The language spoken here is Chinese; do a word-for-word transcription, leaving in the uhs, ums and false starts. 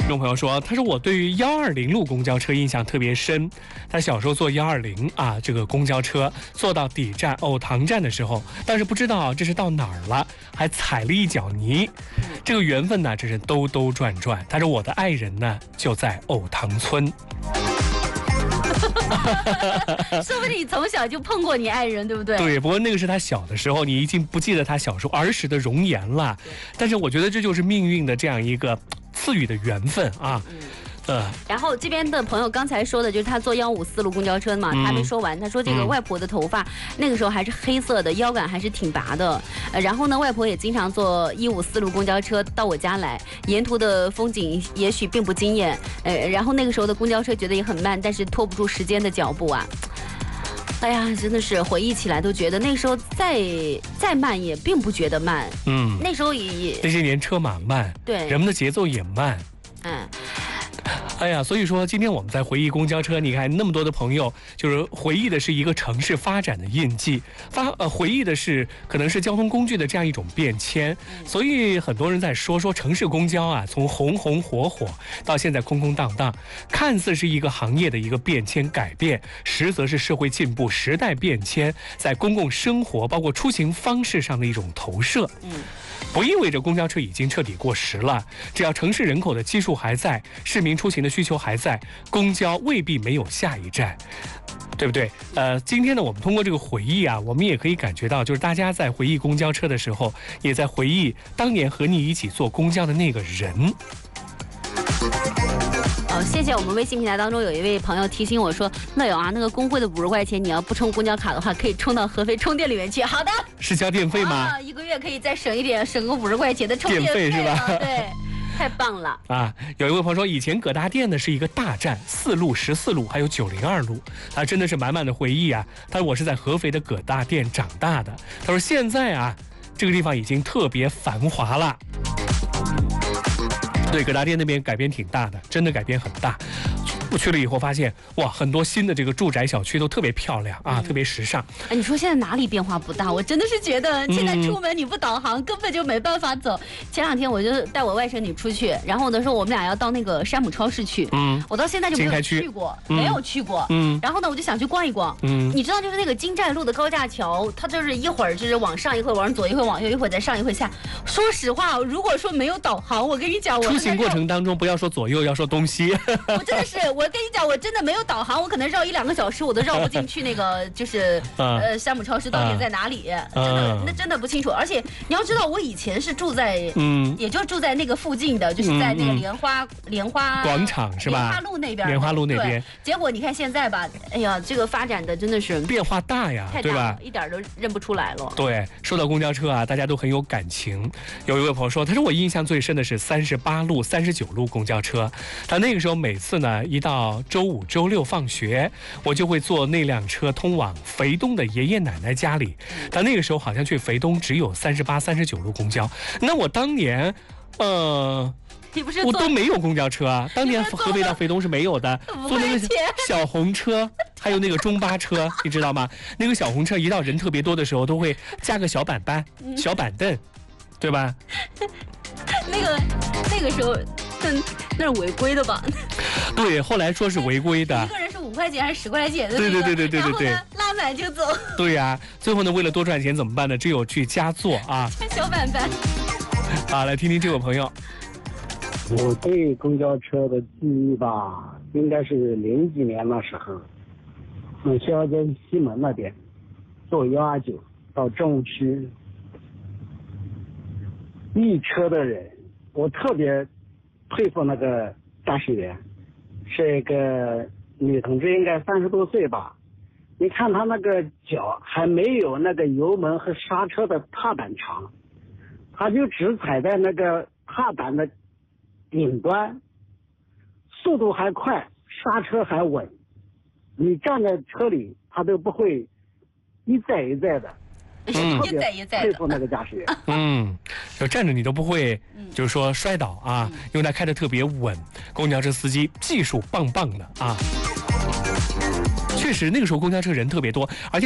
听众朋友说，他说我对于幺二零路公交车印象特别深。他小时候坐幺二零啊，这个公交车坐到底站藕塘站的时候，但是不知道这是到哪儿了，还踩了一脚泥。这个缘分呢，真是兜兜转转。他说我的爱人呢就在藕塘村。 说不定你从小就碰过你爱人，对不对？ 对，不过那个是他小的时候，你已经不记得他小时候儿时的容颜了。但是我觉得这就是命运的这样一个赐予的缘分啊。嗯呃，然后这边的朋友刚才说的就是他坐幺五四路公交车嘛，他还没说完。他说这个外婆的头发、嗯、那个时候还是黑色的，腰杆还是挺拔的。呃，然后呢，外婆也经常坐一五四路公交车到我家来，沿途的风景也许并不惊艳。呃，然后那个时候的公交车觉得也很慢，但是拖不住时间的脚步啊。哎呀，真的是回忆起来都觉得那时候再再慢也并不觉得慢。嗯，那时候也那些年车马慢， 对， 人们的节奏也慢。嗯。哎呀，所以说今天我们在回忆公交车，你看那么多的朋友，就是回忆的是一个城市发展的印记，发呃回忆的是可能是交通工具的这样一种变迁，所以很多人在说说城市公交啊，从红红火火到现在空空荡荡，看似是一个行业的一个变迁改变，实则是社会进步、时代变迁在公共生活包括出行方式上的一种投射。嗯。不意味着公交车已经彻底过时了，只要城市人口的基数还在，市民出行的需求还在，公交未必没有下一站，对不对？呃，今天呢，我们通过这个回忆啊，我们也可以感觉到，就是大家在回忆公交车的时候，也在回忆当年和你一起坐公交的那个人。 哦，谢谢我们微信平台当中有一位朋友提醒我说，乐友啊，那个工会的五十块钱，你要不充公交卡的话，可以充到合肥充电里面去。好的， 是交电费吗？ 啊，一个月可以再省一点，省个五十块钱的充电费是吧？ 对，太棒了啊！有一位朋友说，以前葛大店呢是一个大站，四路、十四路还有九零二路，他真的是满满的回忆啊。他说我是在合肥的葛大店长大的。他说现在啊，这个地方已经特别繁华了。对，葛大店那边改变挺大的，真的改变很大。我去了以后发现，哇，很多新的这个住宅小区都特别漂亮啊，嗯、特别时尚。 哎，你说现在哪里变化不大？我真的是觉得现在出门你不导航、嗯、根本就没办法走。前两天我就带我外甥女出去，然后呢说我们俩要到那个山姆超市去，嗯，我到现在就没有去过，没有去过，嗯，然后呢我就想去逛一逛，嗯，你知道就是那个金寨路的高架桥，它就是一会儿就是往上，一会儿往左，一会儿往右，一会儿再上，一会儿下。说实话，如果说没有导航，我跟你讲，我出行过程当中不要说左右，要说东西。 我真的是。我跟你讲，我真的没有导航，我可能绕一两个小时，我都绕不进去那个就是呃山姆超市到底在哪里，真的那真的不清楚。而且你要知道，我以前是住在嗯，也就住在那个附近的，就是在那个莲花莲花广场是吧？ 莲花路那边， 莲花路那边。 结果你看现在吧，哎呀，这个发展的真的是变化大呀， 太大了， 对吧？ 一点都认不出来了。 对，说到公交车啊，大家都很有感情。有一位朋友说，他说我印象最深的是三十八路、三十九路公交车，他那个时候每次呢一到周五、周六放学，我就会坐那辆车通往肥东的爷爷奶奶家里。但那个时候好像去肥东只有三十八、三十九路公交。那我当年，呃， 你不是我都没有公交车啊。当年合肥到肥东是没有的，坐那个小红车，还有那个中巴车，你知道吗？那个小红车一到人特别多的时候，都会加个小板板、小板凳，对吧？ 那个那个时候。那那是违规的吧？ 对，后来说是违规的。 一个人是五块钱还是十块钱的、那个？对对对对对对对。 拉满就走。 对呀、啊，最后呢，为了多赚钱怎么办呢？只有去加座啊。 小板板。 好，来听听这位朋友。 我对公交车的记忆吧，应该是零几年那时候，从肖江西门那边坐幺二九到政务区，一车的人，我特别。佩服那个驾驶员，是一个女同志，应该三十多岁吧。你看她那个脚还没有那个油门和刹车的踏板长，她就只踩在那个踏板的顶端，速度还快，刹车还稳。你站在车里，她都不会一再一再的。 嗯，一再一再佩服那个驾驶员。 嗯，就站着你都不会，就是说摔倒啊，因为他开得特别稳。公交车司机技术棒棒的啊，确实那个时候公交车人特别多，而且。